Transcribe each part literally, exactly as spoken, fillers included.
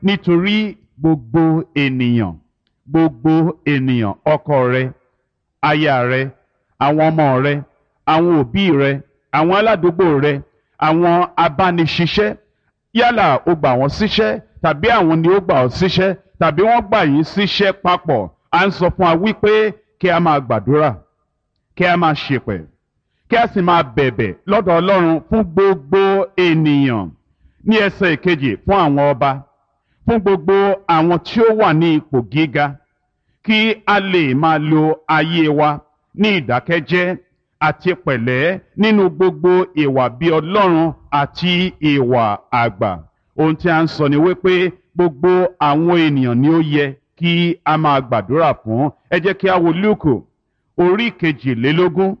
nítorí gbogbo ènìyàn gbogbo ènìyàn ọkọ rẹ aya rẹ àwọn ọmọ rẹ àwọn òbí rẹ àwọn aládùúgbò rẹ àwọn abániṣiṣẹ́ yálà o gbà wọ́n síṣẹ́ tàbí àwọn ni ó gbà ọ́ síṣẹ́ tàbí wọ́n gbà yín síṣẹ́ papọ̀ à ń sọ fún wa wípé kí a máa gbàdúrà kí a máa ṣèpẹ̀ kí a sì máa bẹ̀bẹ̀ lọ́dọ̀ Ọlọ́run fún gbogbo ènìyàn ní ẹsẹ̀ ìkejì fún àwọn ọba fún gbogbo àwọn tí ó wà ní ipò gíga kí a lè máa lo ayé wa ní ìdákẹ́jẹ́ àti pẹ̀lẹ́ nínú gbogbo ìwà bí Ọlọ́run àti ìwà àgbà. Ohun tí a ń sọ ni wípé gbogbo àwọn ènìyàn ni ó yẹ kí a máa gbàdúrà fún. Ẹ jẹ́ kí a wo Lúùkù orí kejìlélógún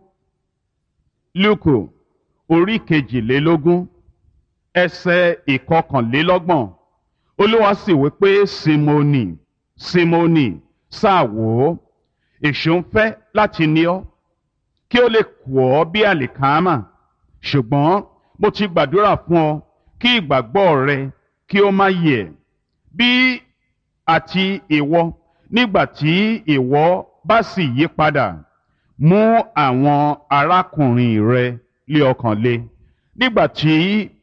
Lúùkù orí kejìlélógún ẹsẹ̀ ìkọkànlélọ́gbọ̀n. Olúwa sì wí pé Símónì Símónì sáà wò ó èṣù ń fẹ́ láti ní ọ́ kí ó lè kù ọ́ bí àlìkámà ṣùgbọ́n mo ti gbàdúrà fún ọ kí ìgbàgbọ́ rẹ kí ó má yẹ̀ bí àti ìwọ nígbà tí ìwọ bá sì yí padà mú àwọn arákùnrin rẹ lé ọkàn le. Nígbà tí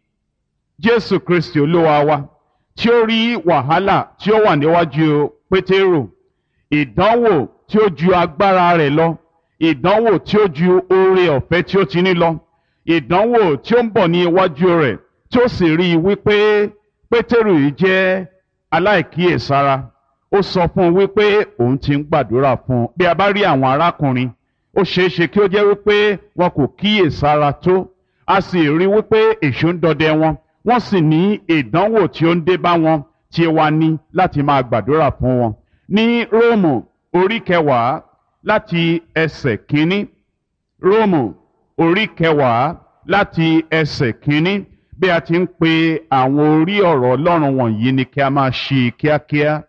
Jésù Kristi Olúwa wa tí ó rí wàhálà tí ó wà níwájú Pétérù, ìdánwò tí ó ju agbára rẹ̀ lọ, ìdánwò tí ó ju oore ọ̀fẹ́ tí ó ti ní lọ, ìdánwò tí ó ń bọ̀ ní iwájú rẹ̀ tí ó sì rí i wípé Pétérù yìí jẹ́ aláìkíyèsára. Ó sọ fún un wípé òun ti ń gbàdúrà fún un. Bí a bá rí àwọn arákùnrin, ó ṣeé ṣe kí ó jẹ́ wípé wọn kò kíyèsára tó. A sì rí wípé èṣù ń dọdẹ wọn. Wọ́n sì ní ìdánwò tí ó ń dé bá wọn tí wa ní láti máa gbàdúrà fún wọn. Ní Róòmù orí kẹwàá láti ẹsẹ̀ kínní. Róòmù orí kẹwàá láti ẹsẹ̀ kínní. Bí a ti ń pe àwọn orí ọ̀rọ̀ Ọlọ́run wọ̀nyí ni kí a máa ṣí kíákíá.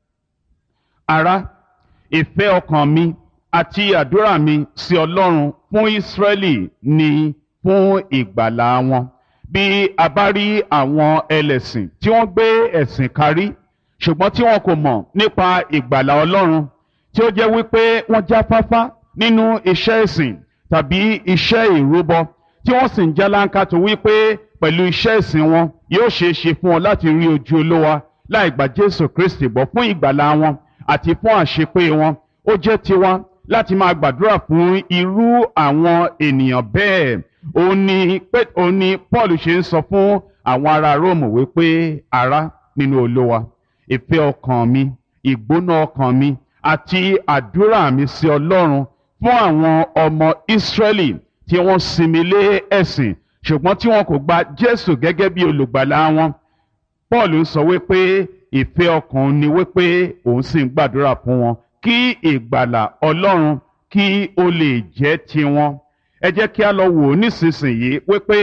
Ará, ìfẹ́ ọkàn mi àti àdúrà mi sí Ọlọ́run fún Ísírẹ́lì ni fún ìgbàlà wọn. Bí a bá rí àwọn ẹlẹ́sìn tí wọ́n gbé ẹ̀sìn karí ṣùgbọ́n tí wọn kò mọ̀ nípa ìgbàlà Ọlọ́run, tí ó jẹ́ wípé wọ́n jáfáfá nínú iṣẹ́ ìsìn tàbí iṣẹ́ ìrúbọ, tí wọ́n sì ń jálánkátó wípé pẹ̀lú iṣẹ́ ìsìn wọn yóò ṣeé ṣe fún wọn láti rí ojú Olúwa láì gba Jésù Kristi gbọ́ fún ìgbàlà wọn àti fún àṣepé wọn. Ó jẹ́ tiwa láti máa gbàdúrà fún irú àwọn ènìyàn bẹ́ẹ̀. Òun ni òun ni Paul ṣe ń sọ fún àwọn ará Róòmù wípé ará nínú Olúwa, ìfẹ́ ọkàn mi, ìgbóná ọkàn mi àti àdúrà mi sí Ọlọ́run fún àwọn ọmọ Ísírẹ́lì tí wọ́n sinmi lé ẹ̀sìn ṣùgbọ́n tí wọn kò gba Jésù gẹ́gẹ́ bí olùgbàlà wọn. Paul ń sọ wípé ìfẹ́ ọkàn ni wípé òun sì ń gbàdúrà fún wọn kí ìgbàlà Ọlọ́run kí ó lè jẹ́ tiwọn. Ẹ jẹ́ kí a lọ wò ó nísinsìnyí wípé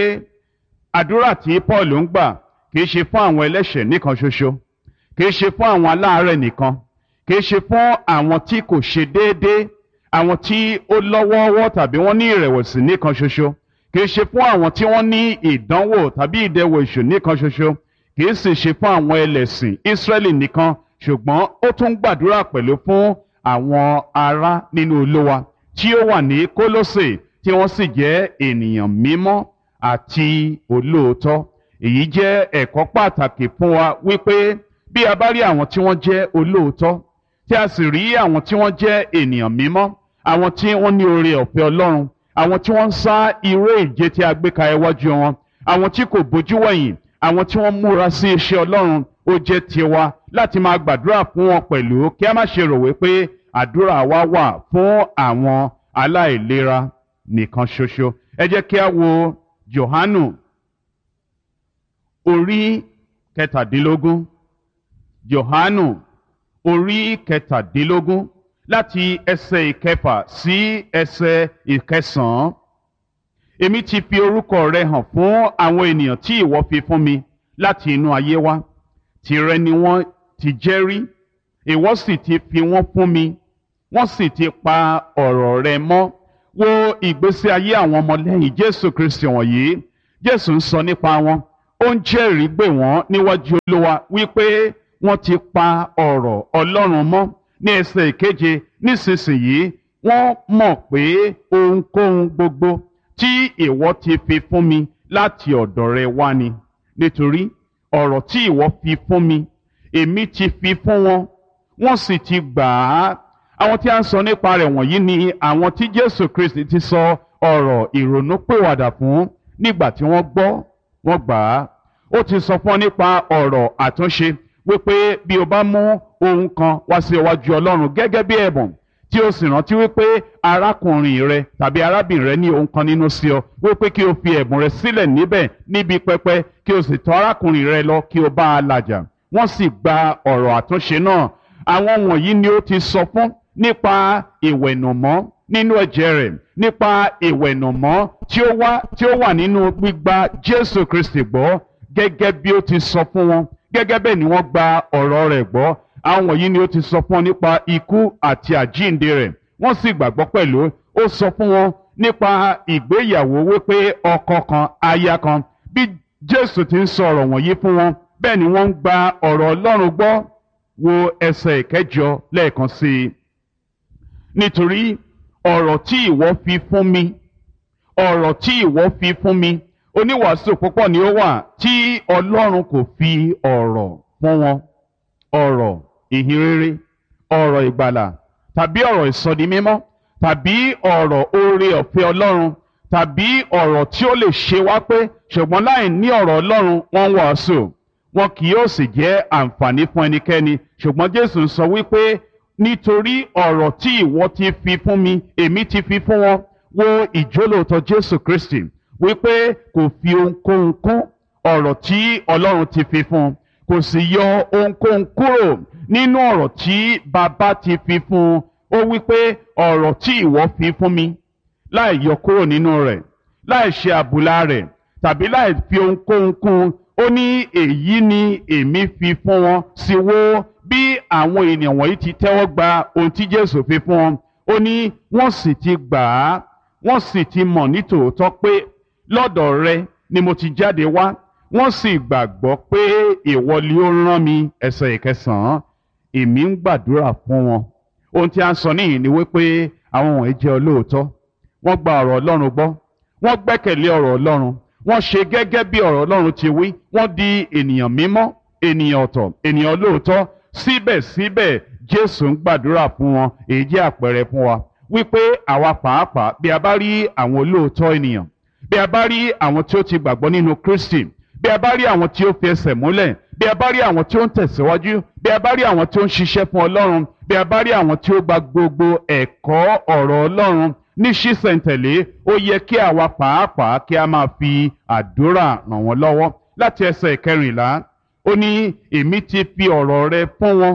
àdúrà tí Paul ń gbà kìí ṣe fún àwọn ẹlẹ́ṣẹ̀ nìkan ṣoṣo, kìí ṣe fún àwọn aláàárẹ̀ nìkan, kìí ṣe fún àwọn tí kò ṣe déédéé, àwọn tí ó lọ́wọ́ọ́wọ́ tàbí wọ́n ní ìrẹ̀wẹ̀sì nìkan ṣoṣo, kìí ṣe fún àwọn tí wọ́n ní ìdánwò tàbí ìdẹwò èṣù nìkan ṣoṣo, kìí sì ṣe fún àwọn ẹlẹ́sìn Ísírẹ́lì nìkan, ṣùgbọ́n ó tún gbàdúrà pẹ̀lú fún àwọn ará nínú Olúwa tí ó wà ní Kólósè tí wọ́n sì jẹ́ ènìyàn mímọ́ àti olóòótọ́. Èyí jẹ́ ẹ̀kọ́ pàtàkì fún wa wípé bí a bá rí àwọn tí wọ́n jẹ́ olóòótọ́, tí a sì rí àwọn tí wọ́n jẹ́ ènìyàn mímọ́, àwọn tí wọ́n ní oore ọ̀fẹ́ Ọlọ́run, àwọn tí wọ́n ń sá eré ìje tí a gbé ka iwájú wọn, àwọn tí kò bójú wẹ̀yìn, àwọn tí wọ́n múra sí iṣẹ́ Ọlọ́run, ó jẹ́ tiwa láti máa gbàdúrà fún wọn pẹ̀lú kí a má ṣe rò wípé àdúrà wa wà fún àwọn aláìlera nìkan ṣoṣo. Ẹ jẹ́ kí a wo Jòhánù orí kẹtàdínlógún. Jòhánù orí kẹtàdínlógún láti ẹsẹ̀ ìkẹfà sí ẹsẹ̀ ìkẹsàn-án. Èmi ti fi orúkọ rẹ hàn fún àwọn ènìyàn tí ìwọ fi fún mi láti inú ayé wá. Tìrẹ ni wọ́n ti jẹ́ rí, ìwọ sì ti fi wọ́n fún mi, wọ́n sì ti pa ọ̀rọ̀ rẹ mọ́. Wo ìgbésí ayé àwọn ọmọlẹ́yìn Jésù Kristi wọ̀nyí. Jésù ń sọ nípa wọn. Ó ń jẹ́rìí gbè wọ́n níwájú Olúwa wípé wọ́n ti pa ọ̀rọ̀ Ọlọ́run mọ́. Ní ẹsẹ̀ ìkeje, nísinsìnyí wọ́n mọ̀ pé ohunkóhun gbogbo tí ìwọ ti fi fún mi láti ọ̀dọ̀ rẹ wá ni. Nítorí ọ̀rọ̀ tí ìwọ fi fún mi, èmi ti fi fún wọn, wọ́n sì ti gbà á. Àwọn tí a ń sọ nípa rẹ̀ wọ̀nyí ni àwọn tí Jésù Kristi ti sọ ọ̀rọ̀ ìrònúpìwàdà fún nígbà tí wọ́n gbọ́, wọ́n gbà á. Ó ti sọ fún ọ nípa ọ̀rọ̀ àtúnṣe wípé bí o bá mú ohun kan wá sí iwájú Ọlọ́run gẹ́gẹ́ bí ẹ̀bùn, tí o sì rántí wípé arákùnrin rẹ tàbí arábìnrin rẹ ní ohun kan nínú sí ọ, wípé kí o fi ẹ̀bùn rẹ sílẹ̀ níbẹ̀ níbi pẹpẹ, kí o sì tọ̀ arákùnrin rẹ lọ kí o bá a làjà. Wọ́n sì gba ọ̀rọ̀ àtúnṣe náà. Àwọn wọ̀nyí ni ó ti sọ fún nípa ìwẹ̀nùmọ́ nínú ẹ̀jẹ̀ rẹ̀, nípa ìwẹ̀nùmọ́ tí ó wà tí ó wà nínú gbígba Jésù Kristi gbọ́, gẹ́gẹ́ bí ó ti sọ fún wọn. Gẹ́gẹ́ bẹ́ẹ̀ ni wọ́n gba ọ̀rọ̀ rẹ̀ gbọ́. Àwọn wọ̀nyí ni ó ti sọ fún wọn nípa ikú àti àjíǹde rẹ̀, wọ́n sì gbàgbọ́ pẹ̀lú. Ó sọ fún wọn nípa ìgbéyàwó wípé ọkọ kan aya kan. Bí Jésù ti ń sọ ọ̀rọ̀ wọ̀nyí fún wọn, bẹ́ẹ̀ ni wọ́n ń gba ọ̀rọ̀ Ọlọ́run gbọ́. Wo ẹsẹ̀ ìkẹjọ lẹ́ẹ̀kan sí i. Nítorí ọ̀rọ̀ tí ìwọ fi fún mi, ọ̀rọ̀ tí ìwọ fi fún mi, oníwàásù púpọ̀ ni ó wà tí Ọlọ́run kò fi ọ̀rọ̀ fún wọn. Ọ̀rọ̀ ìhìnrere, ọ̀rọ̀ ìgbàlà, tàbí ọ̀rọ̀ ìsọdimímọ́, tàbí ọ̀rọ̀ oore ọ̀fẹ́ Ọlọ́run, tàbí ọ̀rọ̀ tí ó lè ṣe wá pé, ṣùgbọ́n láì ní ọ̀rọ̀ Ọlọ́run wọ́n ń wàásù, wọn kì yóò sì jẹ́ àǹfààní fún ẹnikẹ́ni. Ṣùgbọ́n Jésù ń sọ wípé nítorí ọ̀rọ̀ tí ìwọ ti fi fún mi, èmi ti fi fún wọn. Wo ìjólóòtọ́ Jésù Kristi wípé kò fi ohunkóhun kún ọ̀rọ̀ tí Ọlọ́run ti fi fún un, kò sì yọ ohunkóhun kúrò nínú ọ̀rọ̀ tí Baba ti fi fún un. Ó wípé ọ̀rọ̀ tí ìwọ fi fún mi, láì yọ kúrò nínú rẹ̀, láì ṣe àbùlà rẹ̀, tàbí láì fi ohunkóhun kún. Ó ní èyí ni èmi fi fún wọn. Sì wo bí àwọn ènìyàn wọ̀nyí ti tẹ́wọ́ gba ohun tí Jésù fi fún wọn. Ó ní wọ́n sì ti gbà á, wọ́n sì ti mọ̀ nítòótọ́ pé lọ́dọ̀ rẹ ni mo ti jáde wá, wọ́n sì gbàgbọ́ pé ìwọ ni ó rán mi. Ẹsẹ̀ ìkẹsàn-án, èmi ń gbàdúrà fún wọn. Ohun tí a ń sọ níyìí ni wípé àwọn wọ̀nyí jẹ́ olóòótọ́, wọ́n gba ọ̀rọ̀ Ọlọ́run gbọ́, wọ́n gbẹ́kẹ̀lé ọ̀rọ̀ Ọlọ́run, wọ́n ṣe gẹ́gẹ́ bí ọ̀rọ̀ Ọlọ́run ti wí, wọ́n di ènìyàn mímọ́, ènìyàn ọ̀tọ̀, ènìyàn olóòótọ́. Síbẹ̀síbẹ̀ Jésù ń gbàdúrà fún wọn. Èyí jẹ́ àpẹẹrẹ fún wa wípé àwa pàápàá bí a bá rí àwọn olóòótọ́ ènìyàn, bí a bá rí àwọn tí ó ti gbàgbọ́ nínú Kristi, bí a bá rí àwọn tí ó fi ẹsẹ̀ múlẹ̀, bí a bá rí àwọn tí ó ń tẹ̀síwájú, bí a bá rí àwọn tí ó ń ṣiṣẹ́ fún Ọlọ́run, bí a bá rí àwọn tí ó gba gbogbo ẹ̀kọ́ ọ̀rọ̀ Ọlọ́run ní ṣísẹ̀ntẹ̀lé, ó yẹ kí àwa pàápàá kí a máa fi àdúrà ràn wọ́n lọ́wọ́. Láti ẹsẹ̀ ìkẹrìnlá, ó ní èmi ti fi ọ̀rọ̀ rẹ fún wọn,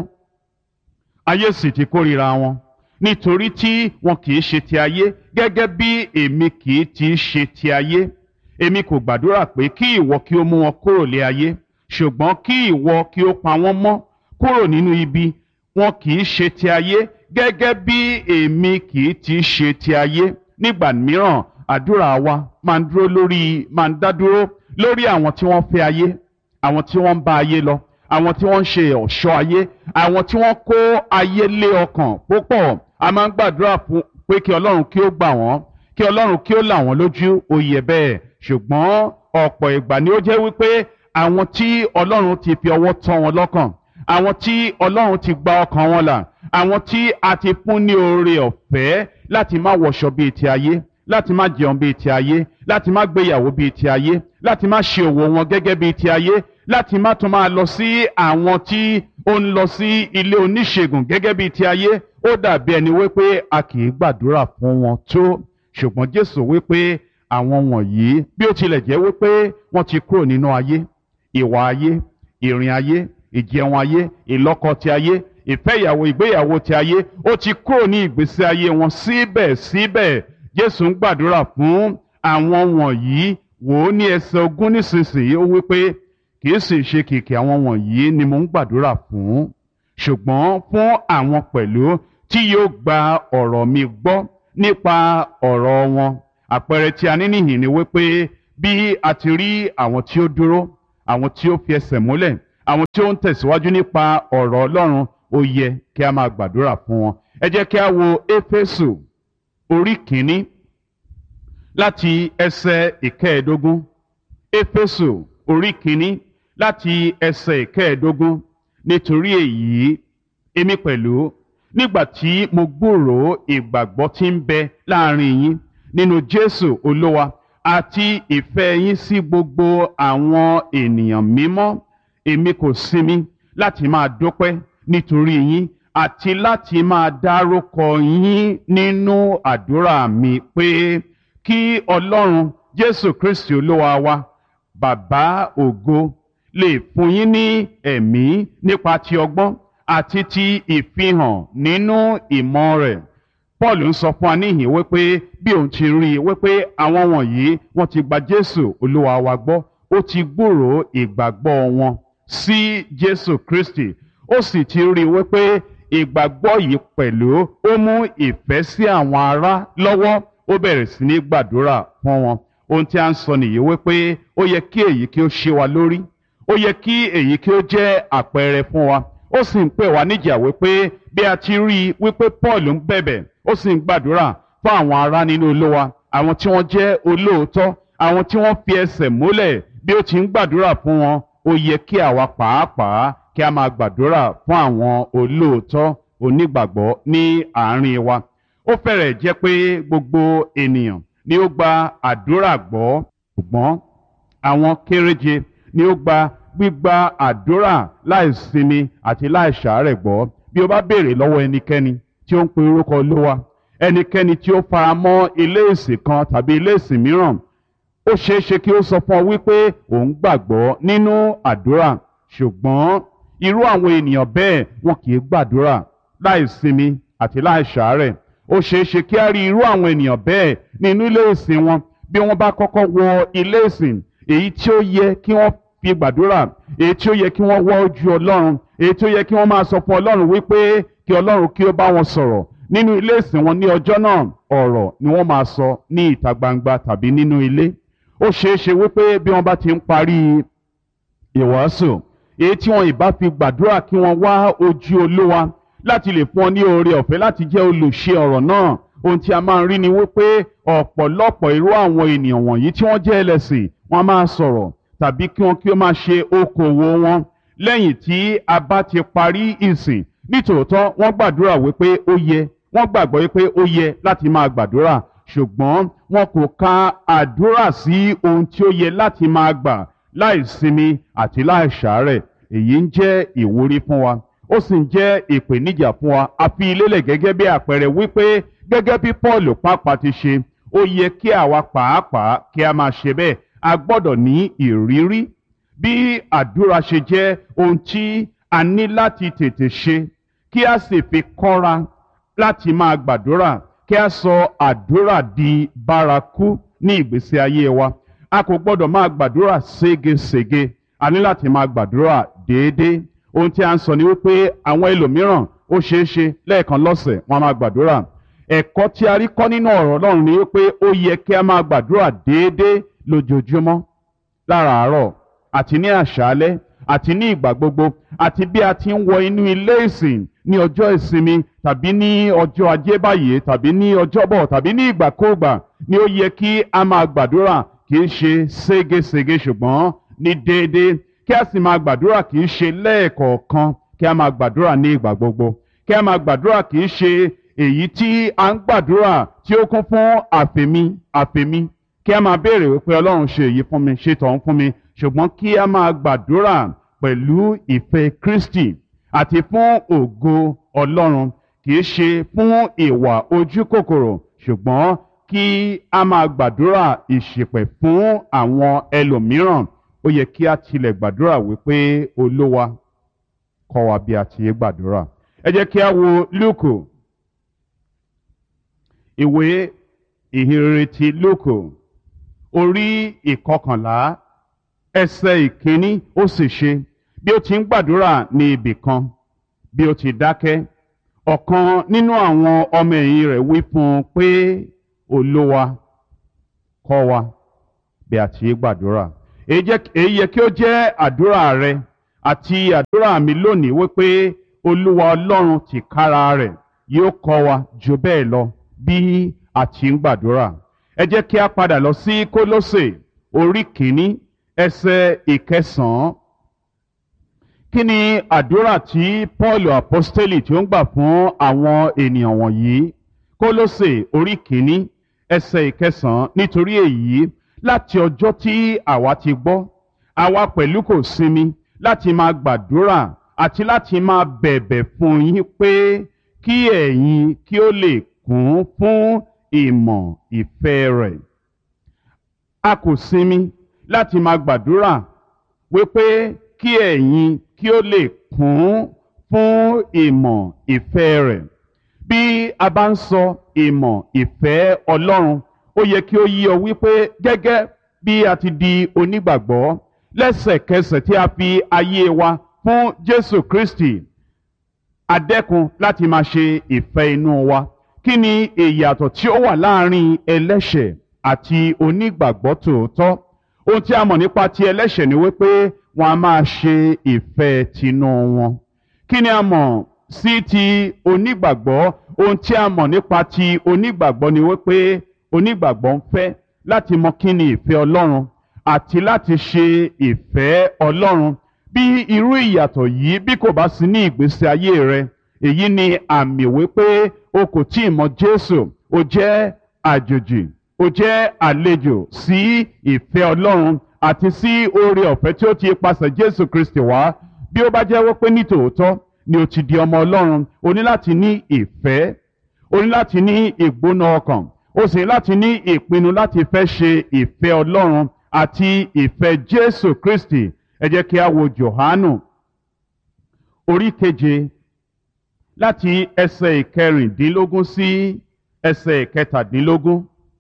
ayé sì ti kórìíra wọn, nítorí tí wọn kì í ṣe ti ayé gẹ́gẹ́ bí èmi kì í ti ṣe ti ayé. Èmi kò gbàdúrà pé kí ìwọ kí ó mú wọn kúrò lé ayé, ṣùgbọ́n kí ìwọ kí ó pa wọ́n mọ́ kúrò nínú ibi. Wọn kì í ṣe ti ayé gẹ́gẹ́ bí èmi kì í ti ṣe ti ayé. Nígbà mìíràn àdúrà wa máa ń dúró lórí máa ń dá dúró lórí àwọn tí wọ́n fẹ́ ayé, àwọn tí wọ́n ń bá ayé lọ, àwọn tí wọ́n ń ṣe ọ̀ṣọ́ ayé, àwọn tí wọ́n kó ayé lé ọkàn púpọ̀. A máa ń gbàdúrà pé kí Ọlọ́run kí ó gbà wọ́n, kí Ọlọ́run kí ó là wọ́n lójú. Ó yẹ bẹ́ẹ̀, ṣùgbọ́n ọ̀pọ̀ ìgbà ni ó jẹ́ wípé àwọn tí Ọlọ́run ti fi ọwọ́ tọ́ wọn lọ́kàn, àwọn tí Ọlọ́run ti gba ọkàn wọn là, àwọn tí a ti fún ní oore ọ̀fẹ́ láti má wọṣọ bíi ti ayé, láti má jẹun bíi ti ayé, láti má gbéyàwó bíi ti ayé, láti má ṣe òwò wọn gẹ́gẹ́ bíi ti ayé, láti má tún máa lọ sí àwọn tí ó ń lọ sí ilé oníṣègùn gẹ́gẹ́ bíi ti ayé. Ó dàbí ẹni wípé a kì í gbàdúrà fún wọn tó. Ṣùgbọ́n Jésù wípé àwọn wọ̀nyí, bí ó tilẹ̀ jẹ́ wípé wọ́n ti kúrò nínú ayé, ìwà ayé, ìrìn ayé, ìjẹun ayé, ìlọ́kọ ti ayé, ìfẹ́ ìyàwó, ìgbéyàwó ti ayé, ó ti kúrò ní ìgbésí ayé wọn. Síbẹ̀síbẹ̀ Jésù ń gbàdúrà fún àwọn wọ̀nyí. Wò ó ní ẹsẹ̀ ogún nísinsìnyí, ó wípé kì í sì ṣe kìkì àwọn wọ̀nyí ni mo ń gbàdúrà fún, ṣùgbọ́n fún àwọn pẹ̀lú tí yóò gba ọ̀rọ̀ mi gbọ́ nípa ọ̀rọ̀ wọn. Àpẹẹrẹ tí a ní níhìn ni wípé bí a ti rí àwọn tí ó dúró, àwọn tí ó fi ẹsẹ̀ múlẹ̀, àwọn tí ó ń tẹ̀síwájú nípa ọ̀rọ̀ Ọlọ́run ó yẹ kí a máa gbàdúrà fún wọn. ẹ jẹ́ kí a wo Éfésù orí kìíní láti ẹsẹ̀ ìkẹẹ̀ẹ́dógún. Éfésù orí kìíní láti ẹsẹ̀ ìkẹẹ̀ẹ́dógún. Nítorí èyí èmi pẹ̀lú nígbà tí mo gbúròó ìgbàgbọ́ tí ń bẹ láàrin yín nínú Jésù Olúwa àti ìfẹ́ yín sí gbogbo àwọn ènìyàn mímọ́, èmi kò sinmi láti máa dúpẹ́ nítorí yín àti láti máa dárúkọ yín nínú àdúrà mi pé kí Ọlọ́run Jésù Kristi Olúwa wa, Bàbá ògo, lè fún yín ní ẹ̀mí nípa ti ọgbọ́n àti ti ìfihàn nínú ìmọ̀ rẹ̀. Paul ń sọ fún wa níhìn wípé bí òun ti rí i wípé àwọn wọ̀nyí wọ́n ti gba Jésù Olúwa wa gbọ́, ó ti gbúròó ìgbàgbọ́ wọn sí Jésù Kristi, ó sì ti rí i wípé ìgbàgbọ́ yìí pẹ̀lú ó mú ìfẹ́ sí àwọn ará lọ́wọ́, ó bẹ̀rẹ̀ sí ní gbàdúrà fún wọn. Ohun tí a ń sọ nìyí wípé ó yẹ kí èyí kí ó ṣe wa lórí, ó yẹ kí èyí kí ó jẹ́ àpẹẹrẹ fún wa. Ó sì ń pè wá níjà wípé bí a ti rí i wípé Paul ń bẹ̀bẹ̀, ó sì ń gbàdúrà fún àwọn ará nínú Olúwa, àwọn tí wọ́n jẹ́ olóòótọ́, àwọn tí wọ́n fi ẹsẹ̀ múlẹ̀. Bí ó ti ń gbàdúrà fún wọn, ó yẹ kí àwa pàápàá kí a máa gbàdúrà fún àwọn olóòótọ́ onígbàgbọ́ ní àárín wa. Ó fẹ́rẹ̀ jẹ́ pé gbogbo ènìyàn ni ó gba àdúrà gbọ́, ṣùgbọ́n àwọn kéréje ni ó gba gbígba àdúrà láìsinmi àti láìṣàárẹ̀ gbọ́. Bí o bá béèrè lọ́wọ́ ẹnikẹ́ni tí ó ń pe orúkọ Olúwa, ẹnikẹ́ni tí ó fara mọ́ ilé ìsìn kan tàbí ilé ìsìn mìíràn, ó ṣeé ṣe kí ó sọ fún ọ wípé òun gbàgbọ́ nínú àdúrà, ṣùgbọ́n irú àwọn ènìyàn bẹ́ẹ̀ wọn kì í gbàdúrà láìsinmi àti láìṣàárẹ̀. Ó ṣeé ṣe kí a rí irú àwọn ènìyàn bẹ́ẹ̀ nínú ilé ìsìn wọn. Bí wọ́n bá kọ́kọ́ wọ ilé ìsìn, èyí tí ó yẹ kí wọ́n fi gbàdúrà, èyí tí ó yẹ kí wọ́n wọ́ ojú Ọlọ́run, èyí tí ó yẹ kí wọ́n máa sọ fún Ọlọ́run wípé kí Ọlọ́run kí ó bá wọn sọ̀rọ̀ nínú ilé ìsìn wọn ní ọjọ́ náà, ọ̀rọ̀ ni wọ́n máa sọ ní ìta gbangba tàbí nínú ilé. Ó ṣeé ṣe wípé bí wọ́n bá ti ń parí ìwàásù, èyí tí wọn ìbá fi gbàdúrà kí wọ́n wá ojú Olúwa láti lè fún ọ ní oore ọ̀fẹ́ láti jẹ́ olùṣe ọ̀rọ̀ náà. Ohun tí a máa ń rí ni wípé ọ̀pọ̀lọpọ̀ irú àwọn ènìyàn wọ̀nyí tí wọ́n jẹ́ ẹlẹ́sìn, wọ́n máa sọ̀rọ̀ tàbí kí wọ́n kí ó máa ṣe okòwò wọn lẹ́yìn tí a bá ti parí ìsìn. Nítòótọ́ wọ́n gbàdúrà wípé ó yẹ, wọ́n gbàgbọ́ wípé ó yẹ láti máa gbàdúrà, ṣùgbọ́n wọn kò ka àdúrà sí ohun tí ó yẹ láti máa gbà láìsinmi àti láìṣàárẹ̀. Èyí ń jẹ́ ìwúrí fún wa, ó sì ń jẹ́ ìpèníjà fún wa. A fi lélẹ̀ gẹ́gẹ́ bí àpẹẹrẹ wípé gẹ́gẹ́ bí Paul pàápàá ti ṣe, ó yẹ kí àwa pàápàá kí a máa ṣe bẹ́ẹ̀. A gbọ́dọ̀ ní ìrírí bí àdúrà ṣe jẹ́ ohun tí a ní láti tètè ṣe, kí a sì fi kọ́ra láti máa gbàdúrà, kí a sọ àdúrà di bárakú ní ìgbésí ayé wa. A kò gbọ́dọ̀ máa gbàdúrà ségesège, a ní láti máa gbàdúrà déédéé. Ohun tí a ń sọ ni wípé àwọn ẹlòmíràn ó ṣeé ṣe lẹ́ẹ̀kan lọ́sẹ̀ wọn máa gbàdúrà. Ẹ̀kọ́ tí a rí kọ́ nínú ọ̀rọ̀ Ọlọ́run ni wípé ó yẹ kí a máa gbàdúrà déédéé lójoojúmọ́, láràárọ̀ àti ní àṣálẹ́ àti ní ìgbà gbogbo, àti bí a ti ń wọ inú ilé ìsìn ní ọjọ́ ìsinmi tàbí ní ọjọ́ ajé báyìí tàbí ní ọjọ́bọ̀ tàbí ní ìgbàkúùgbà ni ó yẹ kí a máa gbàdúrà, kì í ṣe ségesège ṣùgbọ́n ní déédéé. Kí a sì máa gbàdúrà kì í ṣe lẹ́ẹ̀kọ̀ọ̀kan, kí a máa gbàdúrà ní ìgbà gbogbo. Kí a máa gbàdúrà kì í ṣe èyí tí a ń gbàdúrà tí ó kún fún àfẹ̀mí àfẹ̀mí. Kí a máa béèrè wípé Ọlọ́run ṣe èyí fún mi, ṣe tọ̀hún fún mi, ṣùgbọ́n kí a máa gbàdúrà pẹ̀lú ìfẹ́ Kristi àti fún ògo Ọlọ́run, kì í ṣe fún ìwà ojú kòkòrò, ṣùgbọ́n kí a máa gbàdúrà ìṣìpẹ̀ fún àwọn ẹlòmíràn. Ó yẹ kí a tilẹ̀ gbàdúrà wípé Olúwa kọ́ wa bí a ti ń gbàdúrà. Ẹ jẹ́ kí a wo Lúùkù, ìwé ìhìnrere ti Lúùkù orí ìkọkànlá ẹsẹ̀ ìkíní. Ó sì ṣe bí ó ti ń gbàdúrà ní ibì kan, bí ó ti dákẹ́, ọ̀kan nínú àwọn ọmọ ẹ̀yìn rẹ̀ wí fún un pé Olúwa kọ́ wa bí a ti ń gbàdúrà. Èyí yẹ kí ó jẹ́ àdúrà rẹ àti àdúrà mi lónìí wípé Olúwa Ọlọ́run tìkára rẹ̀ yóò kọ́ wa jù bẹ́ẹ̀ lọ bí a ti ń gbàdúrà. Ẹ jẹ́ kí a padà lọ sí Kólósè orí kìíní ẹsẹ̀ ìkẹsàn-án. Kí ni àdúrà tí Pọ́ọ̀lù àpọ́stélì tí ó ń gbà fún àwọn ènìyàn wọ̀nyí? Kólósè orí kìíní ẹsẹ̀ ìkẹsàn-án. Nítorí èyí, láti ọjọ́ tí àwa ti gbọ́, àwa pẹ̀lú kò sinmi láti máa gbàdúrà àti láti máa bẹ̀bẹ̀ fún yín pé kí ẹ̀yin kí ó lè kún fún ìmọ̀ ìfẹ́ rẹ̀. A kò sinmi láti máa gbàdúrà wípé kí ẹ̀yin kí ó lè kún fún ìmọ̀ ìfẹ́ rẹ̀. Bí a bá ń sọ ìmọ̀ ìfẹ́ Ọlọ́run, ó yẹ kí ó yé ọ wípé gẹ́gẹ́ bí a ti di onígbàgbọ́, lẹ́sẹ̀kẹsẹ̀ tí a fi ayé wa fún Jésù Kristi, a dẹ́kun láti máa ṣe ìfẹ́ inú wa. Kí ni ìyàtọ̀ tí ó wà láàrin ẹlẹ́ṣẹ̀ àti onígbàgbọ́ tòótọ́? Ohun tí a mọ̀ nípa ti ẹlẹ́ṣẹ̀ ni wípé wọn a máa ṣe ìfẹ́ tinú wọn. Kí ni a mọ̀ sí ti onígbàgbọ́? Ohun tí a mọ̀ nípa ti onígbàgbọ́ ni wípé onígbàgbọ́ ń fẹ́ láti mọ kí ni ìfẹ́ Ọlọ́run àti láti ṣe ìfẹ́ Ọlọ́run. Bí irú ìyàtọ̀ yìí bí kò bá sí ní ìgbésí ayé rẹ, èyí ni àmì wípé o kò tí ì mọ Jésù, o jẹ́ àjòjì, o jẹ́ àlejò sí ìfẹ́ Ọlọ́run àti sí oore ọ̀fẹ́ tí ó ti pasẹ̀ Jésù Kristi wá. Bí ó bá jẹ́ wípé ní tòótọ́ ni o ti di ọmọ Ọlọ́run, o ní láti ní ìfẹ́, o ní láti ní ìgbóná ọkàn, o sì ní láti ní ìpinnu láti fẹ́ ṣe ìfẹ́ Ọlọ́run àti ìfẹ́ Jésù Kristi. Ẹ jẹ́ kí a wo Jòhánù orí keje láti ẹsẹ̀ ìkẹrìndínlógún sí ẹsẹ̀ ìkẹtàdínlógún.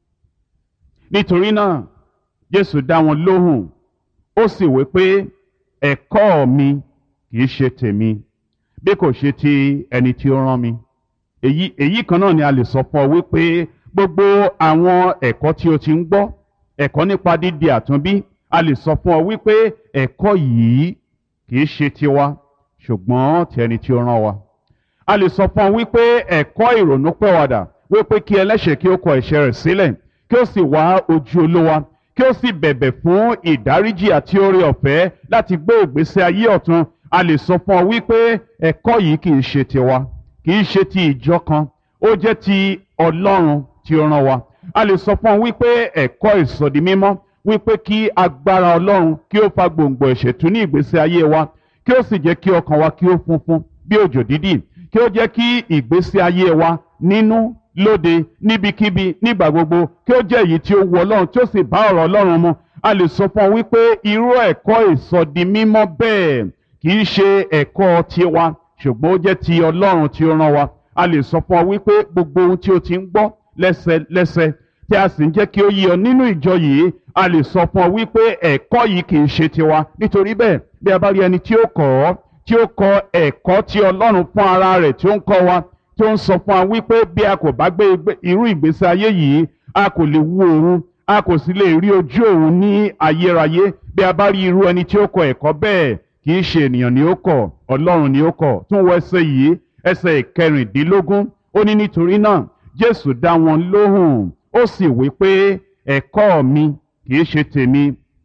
Nítorí náà Jésù dá wọn lóhùn, ó sì wí pé ẹ̀kọ́ mi kì í ṣe tèmi bí kò ṣe ti ẹni tí ó rán mi. Èyí èyí kan náà ni a lè sọ fún ọ wípé gbogbo àwọn ẹ̀kọ́ tí o ti ń gbọ́, ẹ̀kọ́ nípa dídi àtúnbí, a lè sọ fún ọ wípé ẹ̀kọ́ yìí kì í ṣe tiwa ṣùgbọ́n ti ẹni tí ó rán wa. A lè sọ fún ọ wípé ẹ̀kọ́ ìrònúpẹ̀wàdà wípé kí ẹlẹ́ṣẹ̀ kí ó kọ ẹ̀ṣẹ̀ rẹ̀ sílẹ̀, kí ó sì wá ojú Olúwa, kí ó sì bẹ̀bẹ̀ fún ìdáríjì àti oore ọ̀fẹ́ láti gbé ìgbésí ayé ọ̀tun. A lè sọ fún ọ wípé ẹ̀kọ́ yìí kì í ṣe tiwa, kì í ṣe ti ìjọ kan, ó jẹ́ ti Ọlọ́run tí ó rán wa. A lè sọ fún ọ wípé ẹ̀kọ́ ìsọdi mímọ́ wípé kí agbára Ọlọ́run kí ó fa gbòǹgbò ẹ̀ṣẹ̀ tú ní ìgbésí ayé wa, kí ó sì jẹ́ kí ọkàn wa kí ó funfun bí òjò dídì, kí ó jẹ́ kí ìgbésí ayé wa nínú lóde níbikíbi nígbà gbogbo kí ó jẹ́ èyí tí ó wu Ọlọ́run tí ó sì bá ọ̀rọ̀ Ọlọ́run mu. A lè sọ fún ọ wípé irú ẹ̀kọ́ ìsọdi mímọ́ bẹ́ẹ̀ kì í ṣe ẹ̀kọ́ tiwa ṣùgbọ́n ó jẹ́ ti Ọlọ́run tí ó rán wa. A lè sọ fún ọ wípé gbogbo ohun tí o ti ń gbọ́ lẹ́sẹlẹ́sẹ tí a sì ń jẹ́ kí ó yé ọ nínú ìjọ yìí, a lè sọ fún ọ wípé ẹ̀kọ́ yìí kì í ṣe tiwa. Nítorí bẹ́ẹ̀ bí a bá rí ẹni tí ó kọ́ ọ́ tí ó kọ́ ẹ̀kọ́ tí Ọlọ́run fún ara rẹ̀ tí ó ń kọ́ wa, tí ó ń sọ fún wa wípé bí a kò bá gbé irú ìgbésí ayé yìí, a kò lè wu òun, a kò sì lè rí ojú òun ní ayérayé. Bí a bá rí irú ẹni tí ó kọ́ ẹ̀kọ́ bẹ́ẹ̀, kì í ṣe ènìyàn ni ó kọ́, Ọlọ́run ni ó kọ́. Tún wọ ẹsẹ̀ yìí, ẹsẹ̀ ìkẹrìndínlógún. Ó ní nítorí náà Jésù dá wọn lóhùn, ó sì wí pé ẹ̀kọ́ mi kì í ṣe tèmi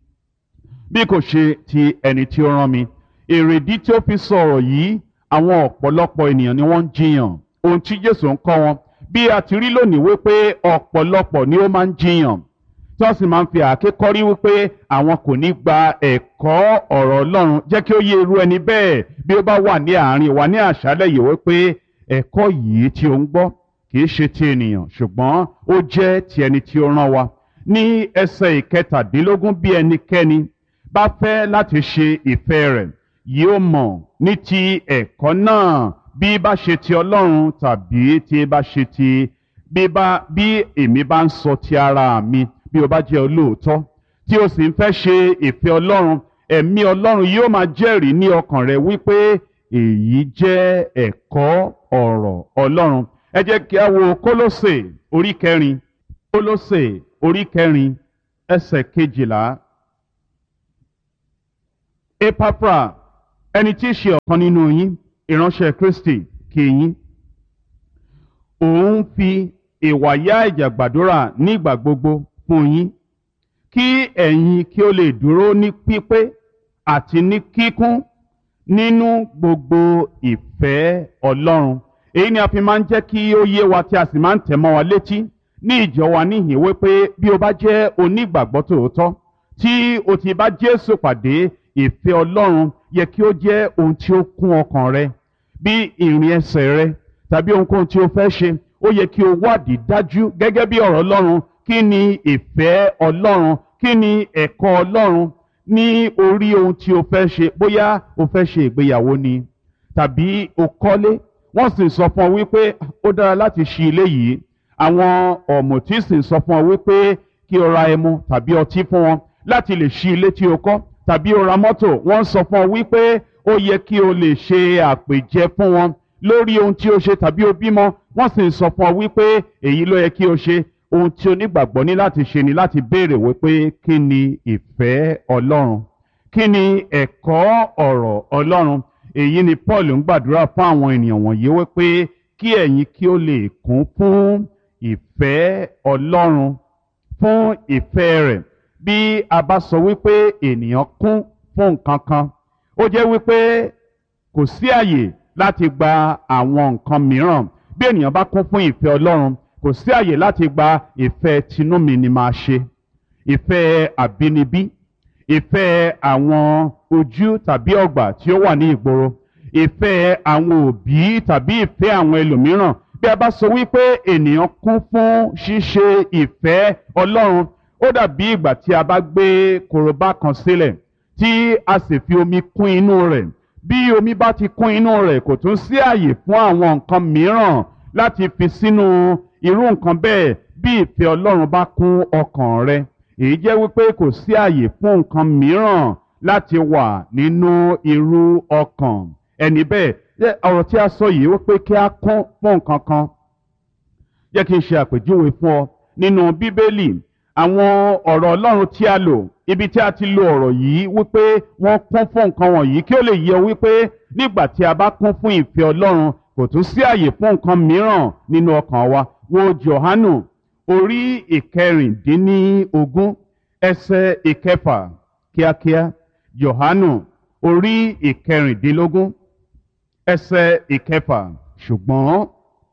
bí kò ṣe ti ẹni tí ó rán mi. Èrèdí tí ó fi sọ̀rọ̀ yìí, àwọn ọ̀pọ̀lọpọ̀ ènìyàn ni wọ́n ń jiyàn ohun tí Jésù ń kọ́ wọn. Bí a ti rí lónìí wípé ọ̀pọ̀lọpọ̀ ni ó máa ń jiyàn tí wọ́n sì máa ń fi àáké kọ́rí wípé àwọn kò ní gba ẹ̀kọ́ ọ̀rọ̀ Ọlọ́run. Jẹ́ kí ó yé irú ẹni bẹ́ẹ̀ bí ó bá wà ní àárín wa ní àṣálẹ́ yìí wípé ẹ̀kọ́ yìí tí ó ń gbọ́ kì í ṣe ti ènìyàn ṣùgbọ́n ó jẹ́ ti ẹni tí ó rán wa. Ní ẹsẹ̀ ìkẹtàdínlógún, bí ẹnikẹ́ni bá fẹ́ láti ṣe ìfẹ́ rẹ̀ yóò mọ̀ ní ti ẹ̀kọ́ náà bí bá ṣe ti Ọlọ́run tàbí tí bá ṣe ti bí bá bí èmi bá ń sọ ti ara mi. Bí o bá jẹ́ olóòótọ́ tí o sì ń fẹ́ ṣe ìfẹ́ Ọlọ́run, ẹ̀mí Ọlọ́run yóò máa jẹ́rìí ní ọkàn rẹ wípé èyí jẹ́ ẹ̀kọ́ ọ̀rọ̀ Ọlọ́run. Ẹ jẹ́ kí a wo Kólósè orí kẹrin, Kólósè orí kẹrin ẹsẹ̀ kejìlá. Epafra ẹni tí í ṣe ọ̀kan nínú yín ìránṣẹ́ Kristi kí yín. Òun fi ìwàyà ìjà gbàdúrà nígbà gbogbo fún yín kí ẹ̀yin kí ó lè dúró ní pípé àti ní kíkún nínú gbogbo ìfẹ́ Ọlọ́run. Èyí ni a fi máa ń jẹ́ kí ó yé wa tí a sì máa ń tẹ̀ mọ́ wa létí ní ìjọ wa níhìn wípé bí o bá jẹ́ onígbàgbọ́ tòótọ́ tí o ti bá Jésù pàdé, ìfẹ́ Ọlọ́run yẹ kí ó jẹ́ ohun tí ó kún ọkàn rẹ. Bí ìrìn ẹsẹ̀ rẹ tàbí ohunkóhun tí o fẹ́ ṣe, ó yẹ kí o wádìí dájú gẹ́gẹ́ bí ọ̀rọ̀ Ọlọ́run kí ni ìfẹ́ Ọlọ́run, kí ni ẹ̀kọ́ Ọlọ́run ní orí ohun tí o fẹ́ ṣe. Bóyá o fẹ́ ṣe ìgbéyàwó ni tàbí o kọ́lé, wọ́n sì sọ fún ọ wípé ó dára láti ṣí ilé yìí. Àwọn ọ̀mùtí sì sọ fún ọ wípé kí o ra ẹmu tàbí ọtí fún wọn láti lè ṣí ilé tí o kọ́, tàbí o ra mọ́tò, wọ́n sọ fún ọ wípé ó yẹ kí o lè ṣe àpèjẹ fún wọn lórí ohun tí o ṣe, tàbí o bímọ, wọ́n sì sọ fún ọ wípé èyí ló yẹ kí o ṣe. Ohun tí onígbàgbọ́ ní láti ṣe ni láti béèrè wípé kí ni ìfẹ́ Ọlọ́run, kí ni ẹ̀kọ́ ọ̀rọ̀ Ọlọ́run. Èyí ni Paul ń gbàdúrà fún àwọn ènìyàn wọ̀nyí wípé kí ẹ̀yin kí ó lè kún fún ìfẹ́ Ọlọ́run, fún ìfẹ́ rẹ̀. Bí a bá sọ wípé ènìyàn kún fún nǹkan kan, ó jẹ́ wípé kò sí àyè láti gba àwọn nǹkan mìíràn. Bí ènìyàn bá kún fún ìfẹ́ Ọlọ́run, kò sí àyè láti gba ìfẹ́ tinú mi ni máa ṣe, ìfẹ́ àbínibí, ìfẹ́ àwọn ojú tàbí ọgbà tí ó wà ní ìgboro, ìfẹ́ àwọn òbí tàbí ìfẹ́ àwọn ẹlòmíràn. Bí a bá sọ wípé ènìyàn kún fún ṣíṣe ìfẹ́ Ọlọ́run, ó dàbí ìgbà tí a bá gbé korobá kan sílẹ̀ tí a sì fi omi kún inú rẹ̀. Bí omi bá ti kún inú rẹ̀, kò tún sí àyè fún àwọn nǹkan mìíràn láti fi sínú irú nǹkan bẹ́ẹ̀. Bí ìfẹ́ Ọlọ́run bá kún ọkàn rẹ, èyí jẹ́ wípé kò sí àyè fún nǹkan mìíràn láti wà nínú irú ọkàn ẹni bẹ́ẹ̀. Ọ̀rọ̀ tí a sọ yìí wípé kí a kún fún nǹkan kan, jẹ́ kí n ṣe àpèjúwe fún ọ nínú Bíbélì. Àwọn ọ̀rọ̀ Ọlọ́run tí a lò, ibi tí a ti lo ọ̀rọ̀ yìí wípé wọ́n kún fún nǹkan wọ̀nyí, kí ó lè yé ọ wípé nígbà tí a bá kún fún ìfẹ́ Ọlọ́run, kò tún sí àyè fún nǹkan mìíràn nínú ọkàn wa. Wo Jòhánù orí ìkẹrìndínlógún ẹsẹ̀ ìkẹfà kíákíá. Jòhánù orí ìkẹrìndínlógún ẹsẹ̀ ìkẹfà. Ṣùgbọ́n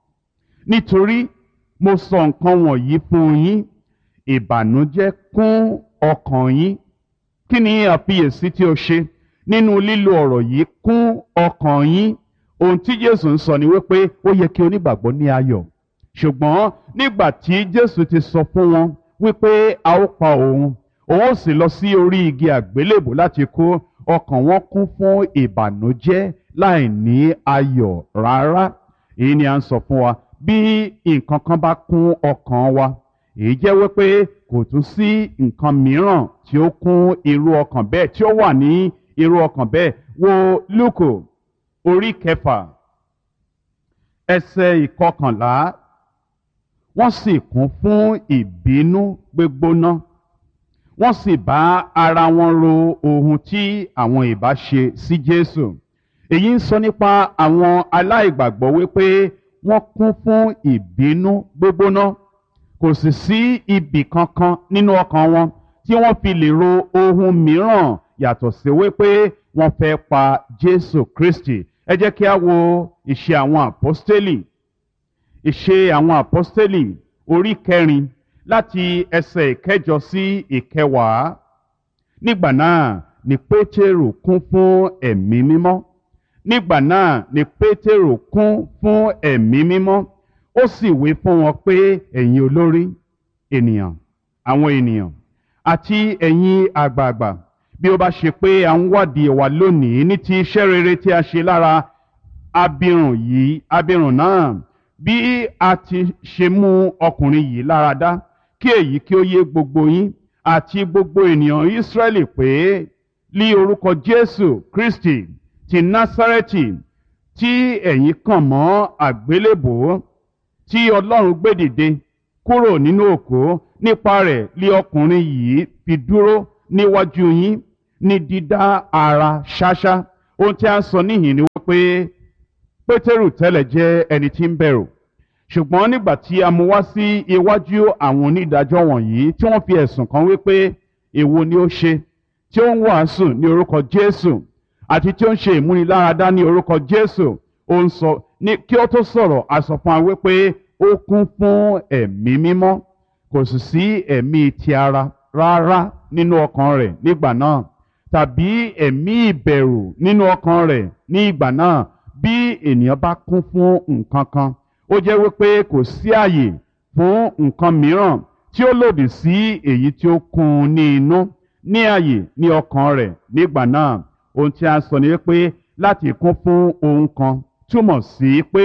nítorí mo sọ nǹkan wọ̀nyí fún yín, ìbànújẹ́ kún ọkàn yín. Kí ni àfiyèsí tí o ṣe nínú lílo ọ̀rọ̀ yìí, kún ọkàn yín? Ohun tí Jésù ń sọ ni wípé ó yẹ kí onígbàgbọ́ ní ayọ̀. Ṣùgbọ́n nígbà tí Jésù ti sọ fún wọn wípé a ó pa òun, òun ó sì lọ sí orí igi àgbélébùú láti kú, ọkàn wọn kún fún ìbànújẹ́ láì ní ayọ̀ rárá. Èyí ni a ń sọ fún wa, bí nǹkan kan bá kún ọkàn wa, èyí jẹ́ wípé kò tún sí nǹkan mìíràn tí ó kún irú ọkàn bẹ́ẹ̀, tí ó wà ní irú ọkàn bẹ́ẹ̀. Wo Lúùkù orí kẹfà ẹsẹ̀ ìkọkànlá. Wọ́n sì kún fún ìbínú gbígbóná, wọ́n sì bá ara wọn ro ohun tí àwọn ìbá ṣe sí Jésù. Èyí ń sọ nípa àwọn aláìgbàgbọ́ wípé wọ́n kún fún ìbínú gbígbóná. Kò sì sí ibì kankan nínú ọkàn wọn tí wọ́n fi lè ro ohun mìíràn yàtọ̀ sí wípé wọ́n fẹ́ pa Jésù Kristi. Ẹ jẹ́ kí a wo ìṣe àwọn àpọ́stélì. Ìṣe àwọn àpọ́stélì orí kẹrin láti ẹsẹ̀ ìkẹjọ sí ìkẹwàá. Nígbà náà ni Pétérù kún fún ẹ̀mí mímọ́. Nígbà náà ni Pétérù kún fún ẹ̀mí mímọ́. Ó sì wí fún wọn pé, ẹ̀yin olórí ènìyàn, àwọn ènìyàn, àti ẹ̀yin àgbààgbà, bí ó bá ṣe pé à ń wádìí wa lónìí ní ti iṣẹ́ rere tí a ṣe lára abirùn yìí, abirùn náà, bí a ti ṣe mú ọkùnrin yìí lára dá, kí èyí kí ó yé gbogbo yín àti gbogbo ènìyàn Ísírẹ́lì pé lí orúkọ Jésù Kristi ti Násárẹ́tì tí ẹ̀yin kàn mọ́ àgbélébùú, tí Ọlọ́run gbé dìde kúrò nínú òkú, nípa rẹ̀ lí ọkùnrin yìí fi dúró níwájú yín ní dídá ara ṣáṣá, ohun tí a ń sọ níhìn ni wípé Pétérù tẹ́lẹ̀ jẹ́ ẹni tí ń bẹ̀rù, ṣùgbọ́n nígbà tí a mú wá sí iwájú àwọn onídàájọ́ wọ̀nyí tí wọ́n fi ẹ̀sùn kàn wípé èwo ni ó ṣe tí ó ń wàásù ní orúkọ Jésù àti tí ó ń ṣe ìmúniláradá ní orúkọ Jésù, ó ń sọ ní kí ó tó sọ̀rọ̀ a sọ fún wa wípé ó kún fún ẹ̀mí mímọ́, kò sì sí ẹ̀mí ti ara rárá nínú ọkàn rẹ̀ nígbà náà, tàbí ẹ̀mí ìbẹ̀rù nínú ọkàn rẹ̀ ní ìgbà náà. Bí ènìyàn bá kún fún nǹkan kan, ó jẹ́ wípé kò sí àyè fún nǹkan mìíràn tí ó lòdì sí èyí tí ó kún un ní inú ní àyè ní ọkàn rẹ̀ nígbà náà. Ohun tí a sọ ni wípé láti kún fún ohun kan túmọ̀ sí pé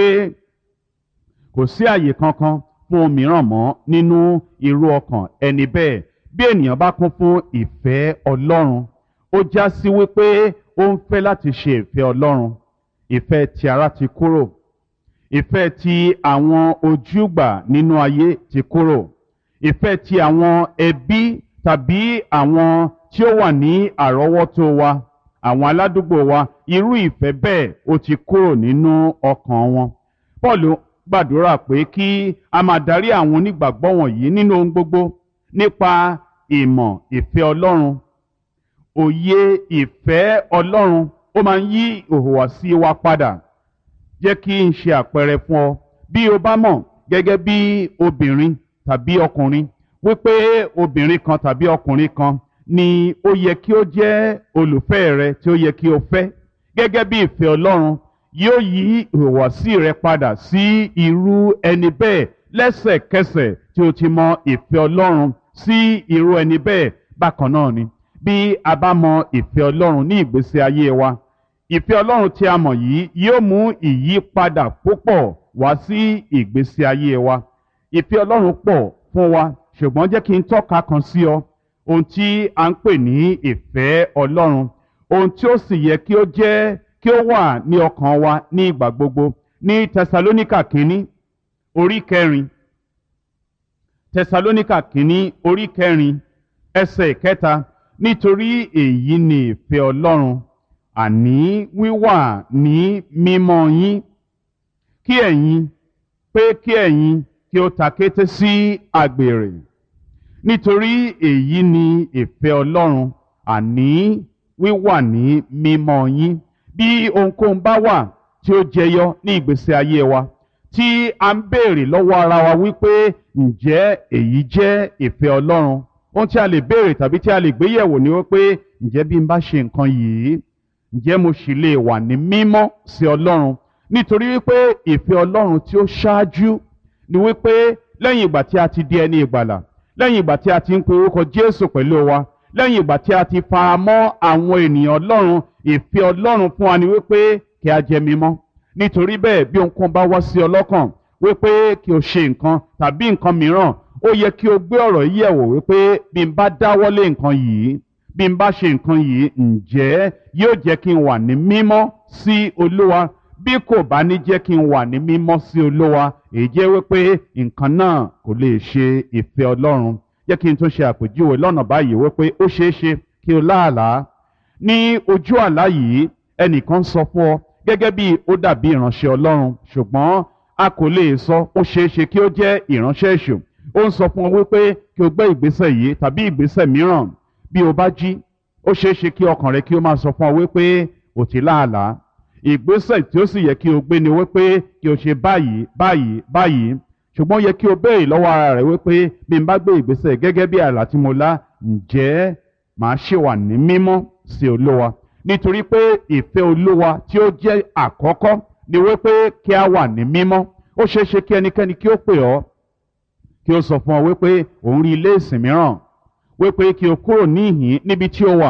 kò sí àyè kankan fún ohun mìíràn mọ́ nínú irú ọkàn ẹni bẹ́ẹ̀. Bí ènìyàn bá kún fún ìfẹ́ Ọlọ́run, ó já sí wípé ó ń fẹ́ láti ṣe ìfẹ́ Ọlọ́run. Ìfẹ́ ti ara ti kúrò, ìfẹ́ ti àwọn ojúgbà nínú ayé ti kúrò, ìfẹ́ ti àwọn ẹbí tàbí àwọn tí ó wà ní àrọ́wọ́tó wa, àwọn aládùúgbò wa, irú ìfẹ́ bẹ́ẹ̀ ó ti kúrò nínú ọkàn wọn. Pọ́ọ̀lù gbàdúrà pé kí a máa darí àwọn onígbàgbọ́ wọ̀nyí nínú ohun gbogbo nípa ìmọ̀ ìfẹ́ Ọlọ́run. Òye ìfẹ́ Ọlọ́run ó máa ń yí ìhùwàsí wa padà. Jẹ́ kí n ṣe àpẹẹrẹ fún ọ. Bí o bá mọ̀ gẹ́gẹ́ bí obìnrin tàbí ọkùnrin wípé obìnrin kan tàbí ọkùnrin kan ni ó yẹ kí ó jẹ́ olùfẹ́ rẹ tí ó yẹ kí o fẹ́, gẹ́gẹ́ bí ìfẹ́ Ọlọ́run yóò yí ìhùwàsí rẹ padà sí irú ẹni bẹ́ẹ̀ lẹ́sẹ̀kẹsẹ̀ tí o ti mọ ìfẹ́ Ọlọ́run sí irú ẹni bẹ́ẹ̀. Bákan náà ni bí a bá mọ ìfẹ́ Ọlọ́run ní ìgbésí ayé wa, ìfẹ́ Ọlọ́run tí a mọ̀ yìí yóò mú ìyípadà púpọ̀ wá sí ìgbésí ayé wa. Ìfẹ́ Ọlọ́run pọ̀ fún wa, ṣùgbọ́n jẹ́ kí n tọ́ka kan sí ọ ohun tí a ń pè ní ìfẹ́ Ọlọ́run, ohun tí ó sì yẹ kí ó jẹ́ kí ó wà ní ọkàn wa ní ìgbà gbogbo. Ní Tẹsalóníkà kínní orí kẹrin, Tẹsalóníkà kínní orí kẹrin ẹsẹ̀ ìkẹta, nítorí èyí ni ìfẹ́ Ọlọ́run, àní wíwà ní mímọ́ yín, kí ẹ̀yin pé kí ẹ̀yin kí ó takété sí àgbèrè. Nítorí èyí ni ìfẹ́ Ọlọ́run, àní wíwà ní mímọ́ yín. Bí ohunkóhun bá wà tí ó jẹyọ ní ìgbésí ayé wa, tí a ń béèrè lọ́wọ́ ara wa wípé ǹjẹ́ èyí jẹ́ ìfẹ́ Ọlọ́run, ohun tí a lè béèrè tàbí tí a lè gbé yẹ̀wò ni wípé ǹjẹ́ bí n bá ṣe nǹkan yìí, ǹjẹ́ mo sì lè wà ní mímọ́ sí Ọlọ́run? Nítorí wípé ìfẹ́ Ọlọ́run tí ó ṣáájú ni wípé lẹ́yìn ìgbà tí a ti di ẹni ìgbàlà, lẹ́yìn ìgbà tí a ti ń pe orúkọ Jésù pẹ̀lú wa, lẹ́yìn ìgbà tí a ti fara mọ́ àwọn ènìyàn Ọlọ́run, ìfẹ́ Ọlọ́run fún wa ni wípé kí a jẹ́ mímọ́. Nítorí bẹ́ẹ̀ bí ohunkóhun bá wá sí ọ lọ́kàn wípé kí o ṣe nǹkan tàbí nǹkan mìíràn, ó yẹ kí o gbé ọ̀rọ̀ yìí yẹ̀wò wípé bí n bá dáwọ́lé nǹkan yìí, bí n bá ṣe nǹkan yìí, ǹjẹ́ yóò jẹ́ kí n wà ní mímọ́ sí Olúwa? Bí kò bá ní jẹ́ kí n wà ní mímọ́ sí Olúwa, èyí jẹ́ wípé nǹkan náà kò lè ṣe ìfẹ́ Ọlọ́run. Jẹ́ kí n tún ṣe àpèjúwe lọ́nà báyìí wípé ó ṣeé ṣe kí o láàlá. Ní ojú àlá yìí, ẹnìkan sọ fún ọ gẹ́gẹ́ bí ó dàbí ìránṣẹ́ Ọlọ́run, ṣùgbọ́n a kò lè sọ, ó ṣeé ṣe kí ó jẹ́ ìránṣẹ́ èṣù. Ó ń sọ fún ọ wípé kí o gbé ìgbésẹ̀ yìí tàbí ìgbésẹ̀ mìíràn. Bí o bá jí, ó ṣeé ṣe kí ọkàn rẹ kí ó máa sọ fún ọ wípé o ti láàlá. Ìgbésẹ̀ tí ó sì yẹ kí o gbé ni wípé kí o ṣe báyìí báyìí báyìí, ṣùgbọ́n yẹ kí o béèrè lọ́wọ́ ara rẹ wípé bí n bá gbé ìgbésẹ̀ gẹ́gẹ́ bí àlá tí mo lá, ǹjẹ́ màá ṣe wà ní mímọ́ sí Olúwa? Nítorí pé ìfẹ́ Olúwa tí ó jẹ́ àkọ́kọ́ ni wípé kí a wà ní mímọ́. Ó ṣeé ṣe kí ẹnikẹ́ni kí ó pè ọ́, kí ó sọ fún ọ wípé òun rí ilé ìsìn mìíràn, wípé kí o kúrò níhìn níbi tí ó wà.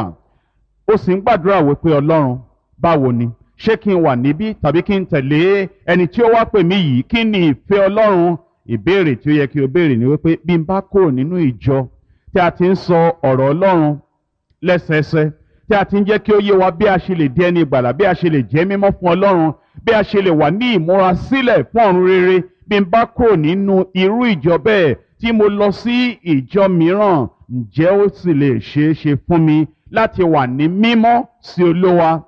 Ó sì ń gbàdúrà wípé Ọlọ́run, báwo ni? Ṣé kí n wà níbí tàbí kí n tẹ̀lé ẹni tí ó wá pè mí yìí? Kí ni ìfẹ́ Ọlọ́run? Ìbéèrè tí ó yẹ kí o béèrè ni wípé bí n bá kúrò nínú ìjọ tí a ti ń sọ ọ̀rọ̀ Ọlọ́run lẹ́sẹẹsẹ, tí a ti ń jẹ́ kí ó yé wa bí a ṣe lè di ẹni ìgbàlà, bí a ṣe lè jẹ́ mímọ́ fún Ọlọ́run, bí a ṣe lè wà ní ìmúra sílẹ̀ fún ọ̀run rere, bí n bá kúrò nínú irú ìjọ bẹ́ẹ̀ tí mo lọ sí ìjọ mìíràn, ǹjẹ́ ó sì lè ṣeé ṣe fún mi láti wà ní mímọ́ sí Olúwa?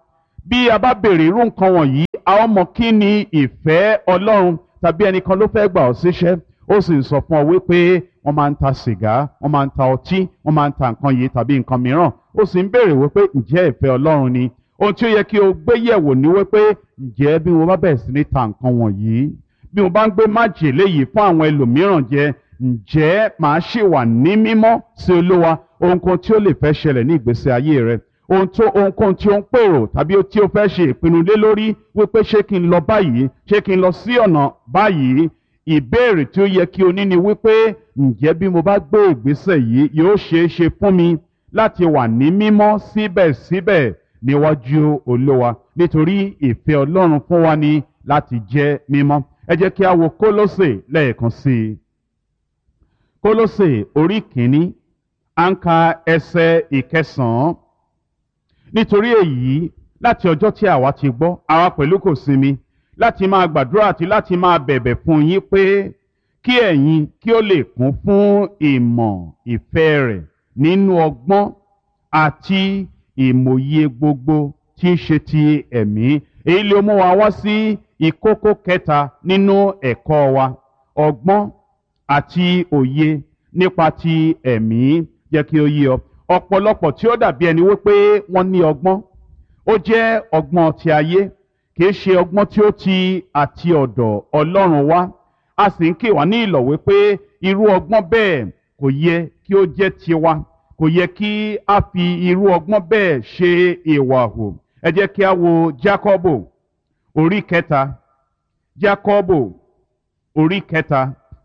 bí a bá béèrè irú nǹkan wọ̀nyí a ó mọ kí ni ìfẹ́ Ọlọ́run, tàbí ẹnìkan ló fẹ́ gbà ọ́ síṣẹ́ ó sì ń sọ fún ọ wípé wọ́n máa ń ta sìgá, wọ́n máa ń ta ọtí, wọ́n máa ń ta nǹkan yìí tàbí nǹkan mìíràn, ó sì ń béèrè wípé ǹjẹ́ ìfẹ́ Ọlọ́run ni? Ohun tí ó yẹ kí o gbé yẹ̀wò ni wípé ǹjẹ́ bí mo bá bẹ̀rẹ̀ sí ní ta nǹkan wọ̀nyí, bí mo bá ń gbé májèlé yìí fún àwọn ẹlòmíràn jẹ, ǹjẹ́ màá ṣì wà ní mímọ́ sí Olúwa? Ohunkóhun tí ó lè fẹ́ ṣẹlẹ̀ ní ìgbésí ayé rẹ, ohun tó ohunkóhun tí ó ń pèrò tàbí tí ó fẹ́ ṣe ìpinnu lé lórí wípé ṣé kí n lọ báyìí, ṣé kí n lọ sí ọ̀nà báyìí, ìbéèrè tí ó yẹ kí o ní ni wípé ǹjẹ́ bí mo bá gbé ìgbésẹ̀ yìí yóò ṣeé ṣe fún mi láti wà ní mímọ́ síbẹ̀síbẹ̀ níwájú Olúwa, nítorí ìfẹ́ Ọlọ́run fún wa ni láti jẹ́ mímọ́. Ẹ jẹ́ kí a wo Kólósè lẹ́ẹ̀kan sí i. Kólósè orí kìíní à ń ka ẹsẹ̀ ìkẹsàn-án. Nítorí èyí, láti ọjọ́ tí àwa ti gbọ́, àwa pẹ̀lú kò sinmi láti máa gbàdúrà àti láti máa bẹ̀bẹ̀ fún yín pé kí ẹ̀yin kí ó lè kún fún ìmọ̀ ìfẹ́ rẹ̀ nínú ọgbọ́n àti ìmòye gbogbo tí í ṣe ti ẹ̀mí. Èyí ló mú wa wá sí ìkókó kẹta nínú ẹ̀kọ́ wa, ọgbọ́n àti òye nípa ti ẹ̀mí. Jẹ́ kí ó yé ọ, ọ̀pọ̀lọpọ̀ tí ó dàbí ẹni wípé wọ́n ní ọgbọ́n, ó jẹ́ ọgbọ́n ti ayé, kìí ṣe ọgbọ́n tí ó ti àti ọ̀dọ̀ Ọlọ́run wá. A sì ń kì wá ní ìlọ̀ wípé irú ọgbọ́n bẹ́ẹ̀ kò yẹ kí ó jẹ́ tiwa, kò yẹ kí a fi irú ọgbọ́n bẹ́ẹ̀ ṣe ìwà hù. Ẹ jẹ́ kí a wo Jákọ́bù orí kẹta, Jákọ́bù orí kẹta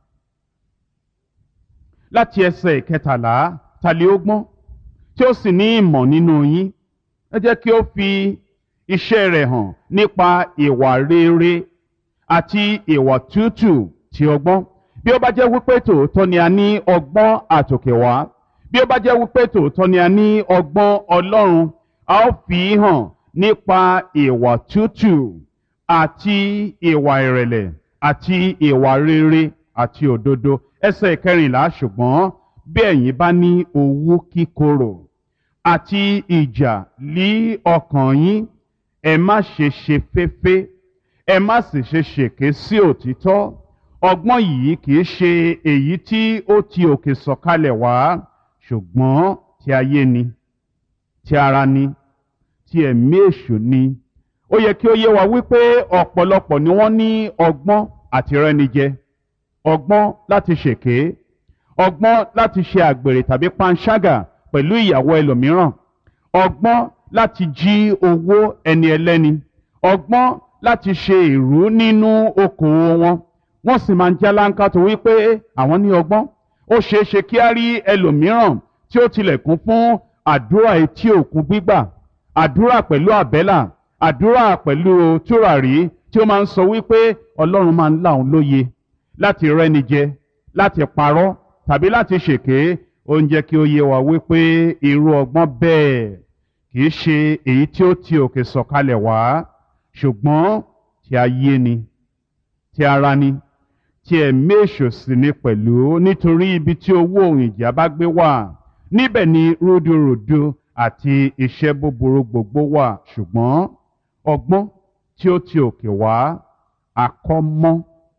láti ẹsẹ̀ ìkẹtàlá. Ta lè ó gbọ́n tí ó sì ní ìmọ̀ nínú yín? Ẹ jẹ́ kí ó fi iṣẹ́ rẹ̀ hàn nípa ìwà rere àti ìwà tútù ti ọgbọ́n. Bí ó bá jẹ́ wípé tòótọ́ ni a ní ọgbọ́n àtòkèwá, bí ó bá jẹ́ wípé tòótọ́ ni a ní ọgbọ́n Ọlọ́run, a ó fi hàn nípa ìwà tútù àti ìwà ìrẹ̀lẹ̀ àti ìwà rere àti òdodo. Ẹsẹ̀ ìkẹrìnlá, ṣùgbọ́n bí ẹ̀yin bá ní owú kíkorò àti ìjà lí ọkàn yín, ẹ má ṣe ṣe féfé, ẹ má sì ṣe ṣèké sí òtítọ́. Ọgbọ́n yìí kìí ṣe èyí tí ó ti òkè sọ̀kalẹ̀ wá, ṣùgbọ́n ti ayé ni, ti ara ni, ti ẹ̀mí èṣù ni. Ó yẹ kí ó yé wa wípé ọ̀pọ̀lọpọ̀ ni wọ́n ní ọgbọ́n àti rẹ́nijẹ, ọgbọ́n láti ṣèké, ọgbọ́n láti ṣe àgbèrè tàbí panṣágà pẹ̀lú ìyàwó ẹlòmíràn, ọgbọ́n láti jí owó ẹni ẹlẹ́ni, ọgbọ́n láti ṣe ìrú nínú okòwò wọn. Wọ́n sì máa ń jálánkà tó wípé àwọn ní ọgbọ́n. Ó ṣeé ṣe kí á rí ẹlòmíràn tí ó tilẹ̀ kún fún àdúrà etí òkun gbígbà, àdúrà pẹ̀lú àbẹ́là, àdúrà pẹ̀lú tùràrí, tí ó máa ń sọ wípé Ọlọ́run máa ń là òun lóye láti rẹ́nijẹ, láti parọ́ tàbí láti ṣèké. Ó ń jẹ́ kí ó yé wa wípé irú ọgbọ́n bẹ́ẹ̀ kìí ṣe èyí tí ó ti òkè sọ̀kalẹ̀ wá, ṣùgbọ́n ti ayé ni, ti ara ni, ti ẹ̀mí èṣù sì ni pẹ̀lú. Nítorí ibi tí owó ohun ìjà bá gbé wà, níbẹ̀ ni rúdurùdu àti iṣẹ́ búburú gbogbo wà. Ṣùgbọ́n ọgbọ́n tí ó ti òkè wá àkọ́mọ́,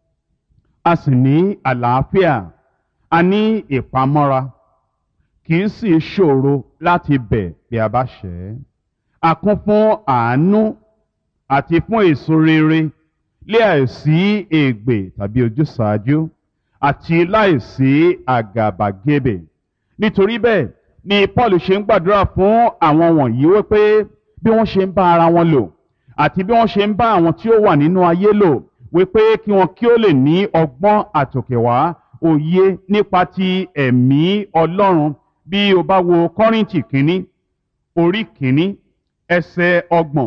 a sì ní àlàáfíà, a ní ìpamọ́ra, kìí sì ṣòro láti bẹ̀ bí a bá ṣẹ̀. A kún fún àánú àti fún èso rere, lé àìsí ègbè tàbí ojúsàájú, àti láìsí àgàbàgebè. Nítorí bẹ́ẹ̀ ni Paul ṣe ń gbàdúrà fún àwọn wọ̀nyí wípé bí wọ́n ṣe ń bá ara wọn lò àti bí wọ́n ṣe ń bá àwọn tí ó wà nínú ayé lò, wípé kí wọn kí ó lè ní ọgbọ́n àtòkèwá, òye nípa ti ẹ̀mí Ọlọ́run. Bí o bá wo Kọ́ríńtì kínní orí kínní ẹsẹ̀ ọgbọ̀n,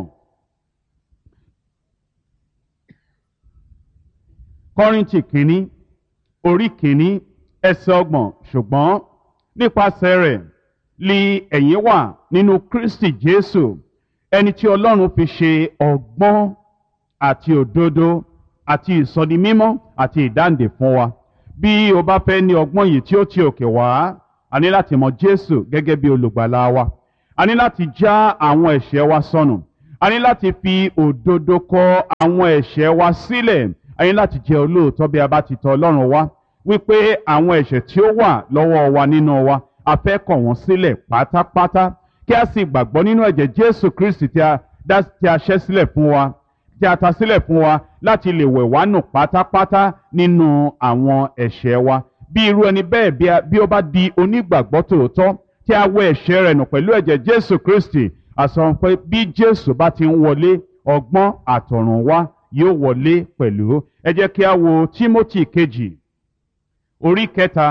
Kọ́ríńtì kínní orí kínní ẹsẹ̀ ọgbọ̀n, ṣùgbọ́n nípasẹ̀ rẹ̀ li ẹ̀yin wà nínú Kristi Jésù, ẹni tí Ọlọ́run fi ṣe ọgbọ́n àti òdodo àti ìsọdimímọ́ àti ìdáǹdè fún wa. Bí o bá fẹ́ ní ọgbọ́n yìí tí ó ti òkè wá, a ní láti mọ Jésù gẹ́gẹ́ bí olùgbàlà wa. A ní láti já àwọn ẹ̀ṣẹ̀ wa sọnù. a ní láti fi òdodo kọ àwọn ẹ̀ṣẹ̀ wa sílẹ̀ a ní láti jẹ́ olóòótọ́ bí a bá ti tọ̀ Ọlọ́run wá wípé àwọn ẹ̀ṣẹ̀ tí ó wà lọ́wọ́ wa nínú wa a fẹ́ kọ̀ wọ́n sílẹ̀ pátápátá kí a sì gbàgbọ́ nínú ẹ̀jẹ̀ Jésù Kristi tí a dá tí a ṣẹ́ sílẹ̀ fún wa tí a ta sílẹ̀ fún wa láti lè wẹ̀ wá nù pátápátá nínú àwọn ẹ̀ṣẹ̀ wa bí irú ẹni bẹ́ẹ̀ bí ó bá di onígbàgbọ́ tòótọ́ tí a wẹ̀ ẹ̀ṣẹ̀ rẹ̀ nù pẹ̀lú ẹ̀jẹ̀ Jésù Kristi a sọ pé bí Jésù bá ti ń wọlé ọgbọ́n àtọ̀runwá yóò wọlé pẹ̀lú ẹ jẹ́ kí a wo Tímótì kejì orí kẹta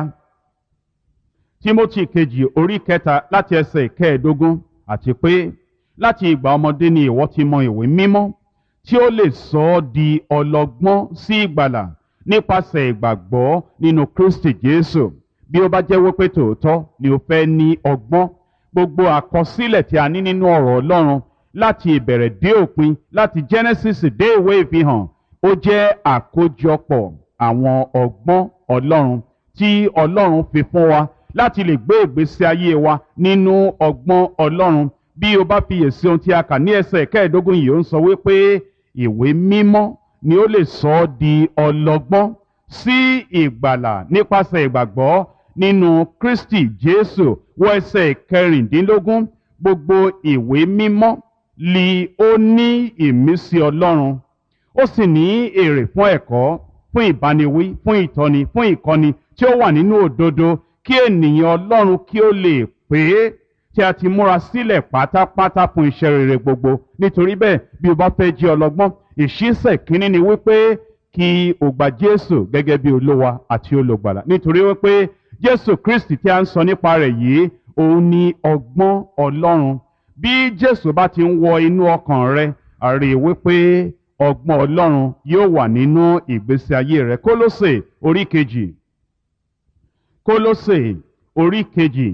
Tímótì kejì orí kẹta láti ẹsẹ̀ kẹẹ̀ẹ́dógún àti pé láti ìgbà ọmọdé ni ìwọ ti mọ ìwé mímọ́ tí ó lè sọ ọ́ di ọlọ́gbọ́n sí ìgbàlà nípasẹ̀ ìgbàgbọ́ nínú Kristi Jésù bí ó bá jẹ́ wípé tòótọ́ ni o fẹ́ ní ọgbọ́n gbogbo àkọsílẹ̀ tí a ní nínú ọ̀rọ̀ Ọlọ́run láti ìbẹ̀rẹ̀ dé òpin láti Genesis dé ìwé ìfihàn ó jẹ́ àkójọpọ̀ àwọn ọgbọ́n Ọlọ́run tí Ọlọ́run fi fún wa láti lè gbé ìgbésí ayé wa nínú ọgbọ́n Ọlọ́run bí o bá fiyèsí ohun tí a kà ní ẹsẹ̀ kẹẹ̀ẹ́dógún yìí ó ń sọ wípé ìwé mímọ́ ni ó lè sọ ọ́ di ọlọ́gbọ́n sí ìgbàlà nípasẹ̀ ìgbàgbọ́ nínú Kristi Jésù wọ ẹsẹ̀ kẹrìndínlógún gbogbo ìwé mímọ́ li ó ní ìmísí Ọlọ́run ó sì ní èrè fún ẹ̀kọ́ fún ìbániwí fún ìtọ́ni fún ìkọ́ni tí ó wà nínú òdodo kí ènìyàn Ọlọ́run kí ó lè pé tí a ti múra sílẹ̀ pátápátá fún iṣẹ́ rere gbogbo nítorí bẹ́ẹ̀ bí o bá fẹ́ jẹ́ ọlọ́gbọ́n ìṣísẹ̀ kínní ni wípé kí o gba Jésù gẹ́gẹ́ bí Olúwa àti Olùgbàlà nítorí wípé Jésù Kristi tí a ń sọ nípa rẹ̀ yìí òun ni ọgbọ́n Ọlọ́run bí Jésù bá ti ń wọ inú ọkàn rẹ a rí wípé ọgbọ́n Ọlọ́run yóò wà nínú ìgbésí ayé rẹ Kólósè orí kejì Kólósè orí kejì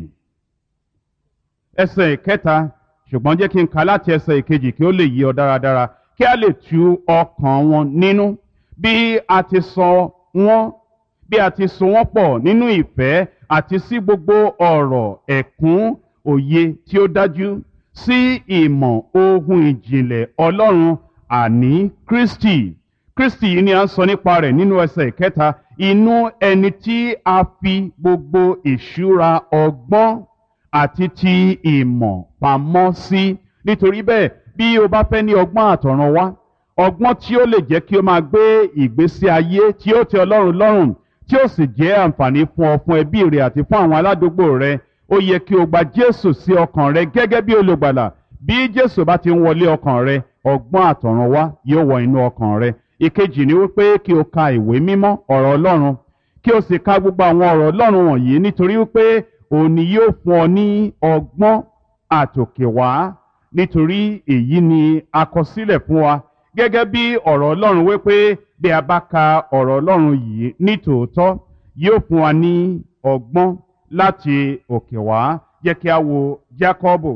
ẹsẹ̀ ìkẹta ṣùgbọ́n jẹ́ kí n kà láti ẹsẹ̀ ìkejì kí ó lè yé ọ dáradára kí a lè tu ọkàn wọn nínú bí a ti sọ wọ́n bí a ti so wọ́n pọ̀ nínú ìfẹ́ àti sí gbogbo ọ̀rọ̀ ẹ̀kún òye tí ó dájú sí ìmọ̀ ohun ìjìnlẹ̀ Ọlọ́run àní Kristi Kristi yìí ni a ń sọ nípa rẹ̀ nínú ẹsẹ̀ ìkẹta inú ẹni tí a fi gbogbo ìṣúra ọgbọ́n àti ti ìmọ̀ pamọ́ sí nítorí bẹ́ẹ̀ bí o bá fẹ́ ní ọgbọ́n àtọ̀run wá ọgbọ́n tí ó lè jẹ́ kí o máa gbé ìgbésí ayé tí ó tẹ́ Ọlọ́run lọ́rùn tí ó sì jẹ́ àǹfààní fún ọ fún ẹbí rẹ àti fún àwọn aládùúgbò rẹ ó yẹ kí o gba Jésù sí ọkàn rẹ gẹ́gẹ́ bí olùgbàlà bí Jésù bá ti ń wọlé ọkàn rẹ ọgbọ́n àtọ̀run wá yóò wọ inú ọkàn rẹ ìkejì ni wípé kí o ka ìwé mímọ́ ọ̀rọ̀ Ọlọ́run kí o sì ka gbogbo àwọn ọ̀rọ̀ Ọlọ́run wọ̀nyí nítorí wípé òun ni yóò fún ọ ní ọgbọ́n àtòkè wá nítorí èyí ni a kọ sílẹ̀ fún wa gẹ́gẹ́ bí ọ̀rọ̀ Ọlọ́run wípé bí a bá ka ọ̀rọ̀ Ọlọ́run yìí ní tòótọ́ yóò fún wa ní ọgbọ́n láti òkè wá jẹ́ kí a wo Jákọ́bù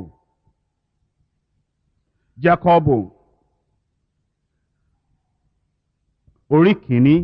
Jákọ́bù orí kìíní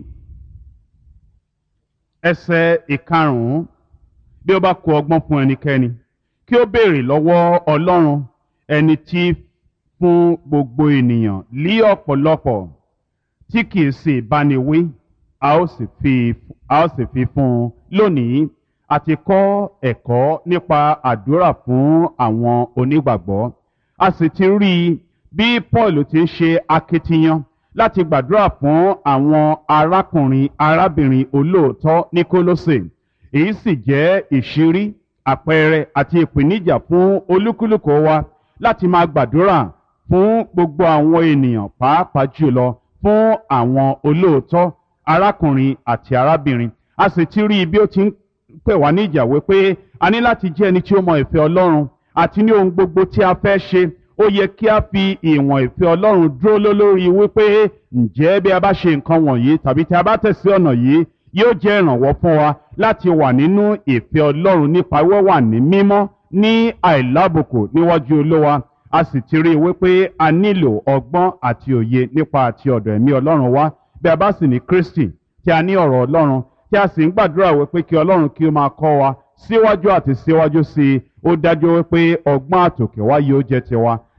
ẹsẹ̀ ìkarùn-ún bí ó bá kù ọgbọ́n fún ẹnikẹ́ni kí ó béèrè lọ́wọ́ Ọlọ́run ẹni tí fún gbogbo ènìyàn lí ọ̀pọ̀lọpọ̀ tí kìí sì báni wí a ó sì fi a ó sì fi fún un lónìí a ti kọ́ ẹ̀kọ́ nípa àdúrà fún àwọn onígbàgbọ́ a sì ti rí i bí Paul ti ń ṣe akitiyan láti gbàdúrà fún àwọn arákùnrin arábìnrin olóòótọ́ ní Kólósè èyí sì jẹ́ ìṣírí àpẹẹrẹ àti ìpèníjà fún olúkúlùkù wa láti máa gbàdúrà fún gbogbo àwọn ènìyàn pàápàá jùlọ fún àwọn olóòótọ́ arákùnrin àti arábìnrin a sì ti rí i bí ó ti ń pè wá ní ìjà wípé a ní láti jẹ́ ẹni tí ó mọ ìfẹ́ Ọlọ́run àti ní ohun gbogbo tí a fẹ́ ṣe ó yẹ kí a fi ìwọ̀n ìfẹ́ Ọlọ́run dúró lórí wípé ǹjẹ́ bí a bá ṣe nǹkan wọ̀nyí tàbí tí a bá tẹ̀sí ọ̀nà yìí yóò jẹ́ ìrànwọ́ fún wa láti wà nínú ìfẹ́ Ọlọ́run nípa wíwà ní mímọ́ ní àìlábùkù níwájú Olúwa a sì ti rí i wípé a nílò ọgbọ́n àti òye nípa àti ọ̀dọ̀ ẹ̀mí Ọlọ́run wá bí a bá sì ní Kristi tí a ní ọ̀rọ̀ Ọlọ́run tí a sì ń gbàdúrà wípé kí Ọlọ́run kí ó máa kọ́ wa síwájú àti síwájú sí i ó dájú wípé ọgbọ́n àtòkè wá yóò jẹ́ tiwa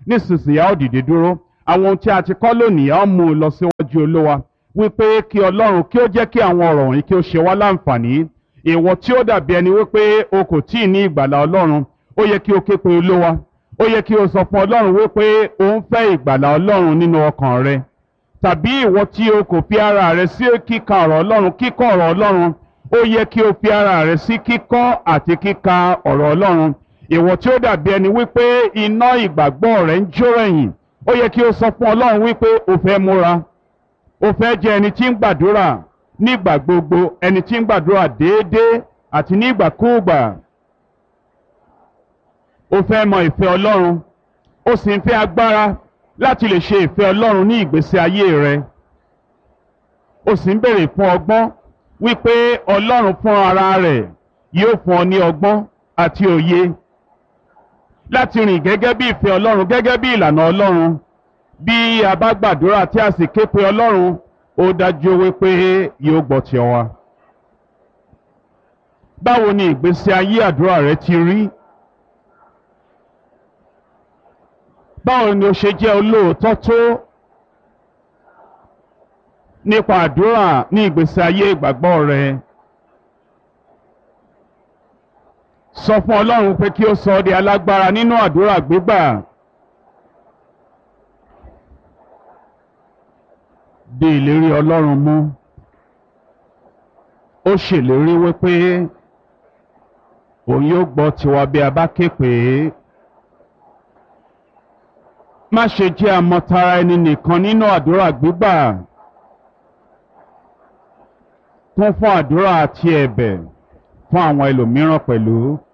nísinsìnyí a ó dìde dúró àwọn ohun tí a ti kọ́ lónìí a ó mú un lọ síwájú olówa wípé kí ọlọ́run kí ó jẹ́ kí àwọn ọ̀rọ̀ wọ̀nyí kí ó ṣe wá láǹfààní ìwọ tí ó dàbí ẹni wípé o kò tí ì ní ìgbàlà ọlọ́run ó yẹ kí o ké pe olówa ó yẹ kí o sọ fún ọlọ́run wípé o ń fẹ́ ìgbàlà ọlọ́run nínú ọkàn rẹ tàbí ìwọ tí o kò fi ara rẹ sí kíka ọ̀rọ̀ ọlọ́run kíkọ́ ọ̀rọ̀ ọlọ́run ó yẹ kí o fi ara rẹ sí kíkọ́ àti kíka ọ̀rọ̀ ọlọ́run ìwọ tí ó dàbí ẹni wípé iná ìgbàgbọ́ rẹ ń jó rẹ̀yìn ó yẹ kí o sọ fún ọlọ́run wípé o fẹ́ múra o fẹ́ jẹ́ ẹni tí ń gbàdúrà nígbà gbogbo ẹni tí ń gbàdúrà déédéé àti nígbàkúùgbà o fẹ́ mọ ìfẹ́ ọlọ́run o sì ń fẹ́ agbára láti lè ṣe ìfẹ́ ọlọ́run ní ìgbésí ayé rẹ o sì ń béèrè fún ọgbọ́n wípé ọlọ́run fún ara rẹ̀ yóò fún ọ ní ọgbọ́n àti òye láti rìn gẹ́gẹ́ bí ìfẹ́ ọlọ́run gẹ́gẹ́ bí ìlànà ọlọ́run bí a bá gbàdúrà tí a sì ké pe ọlọ́run ó dájú wípé yóò gbọ́ ti wa. Báwo ni ìgbésí ayé àdúrà rẹ ti rí? Báwo ni o ṣe jẹ́ olóòótọ́ tó nípa àdúrà ní ìgbésí ayé ìgbàgbọ́ rẹ? Sọ fún ọlọ́run pé kí ó sọ ọ́ di alágbára nínú àdúrà gbígbà. Di ìlérí ọlọ́run mú. Ó ṣèlérí wípé òun yóò gbọ́ tiwa bí a bá ké pè é. Má ṣe jẹ́ àmọ̀tara ẹni nìkan nínú àdúrà gbígbà. Kún fún àdúrà àti ẹ̀bẹ̀ fún àwọn ẹlòmíràn pẹ̀lú.